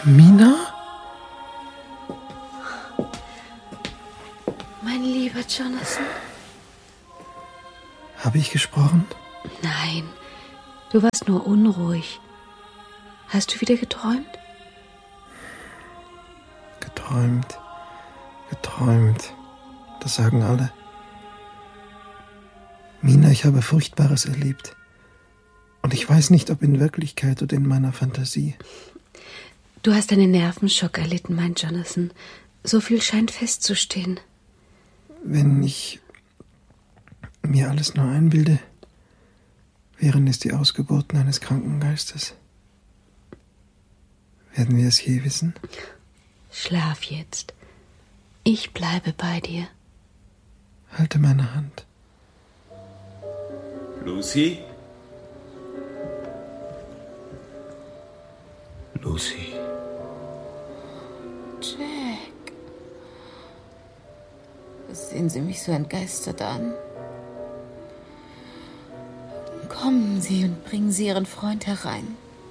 Mina? Mein lieber Jonathan. Habe ich gesprochen? Nein, du warst nur unruhig. Hast du wieder geträumt? Geträumt. Das sagen alle. Mina, ich habe Furchtbares erlebt. Und ich weiß nicht, ob in Wirklichkeit oder in meiner Fantasie. Du hast einen Nervenschock erlitten, mein Jonathan. So viel scheint festzustehen. Wenn ich mir alles nur einbilde, wären es die Ausgeburten eines kranken Geistes. Werden wir es je wissen? Schlaf jetzt. Ich bleibe bei dir. Halte meine Hand. Lucy? Lucy. Jack. Was sehen Sie mich so entgeistert an? Kommen Sie und bringen Sie Ihren Freund herein.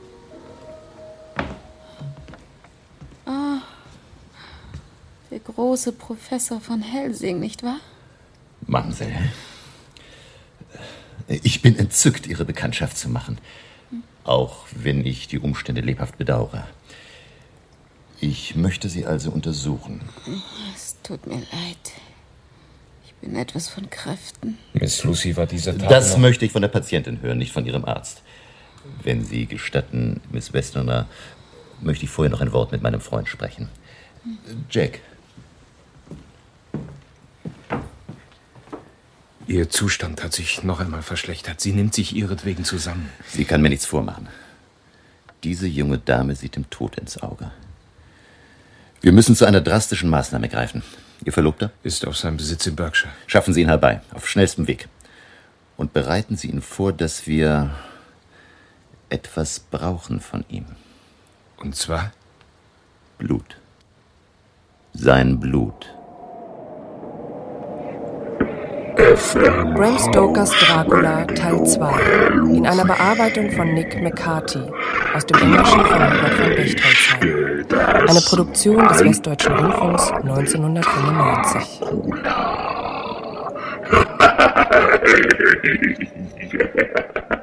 Der große Professor von Helsing, nicht wahr? Mamsell, ich bin entzückt, Ihre Bekanntschaft zu machen. Auch wenn ich die Umstände lebhaft bedauere. Ich möchte Sie also untersuchen. Es tut mir leid. Ich bin etwas von Kräften. Miss Lucy war dieser Tag Das noch... möchte ich von der Patientin hören, nicht von Ihrem Arzt. Wenn Sie gestatten, Miss Westerner, möchte ich vorher noch ein Wort mit meinem Freund sprechen. Jack. Ihr Zustand hat sich noch einmal verschlechtert. Sie nimmt sich ihretwegen zusammen. Sie kann mir nichts vormachen. Diese junge Dame sieht dem Tod ins Auge. Wir müssen zu einer drastischen Maßnahme greifen. Ihr Verlobter? Ist auf seinem Besitz in Berkshire. Schaffen Sie ihn herbei, auf schnellstem Weg. Und bereiten Sie ihn vor, dass wir etwas brauchen von ihm. Und zwar? Blut. Sein Blut. Bram Stokers Dracula Teil 2 in einer Bearbeitung von Nick McCarthy aus dem Englischen von Hubert von Bechtolzheim. Eine Produktion des Westdeutschen Rundfunks 1995.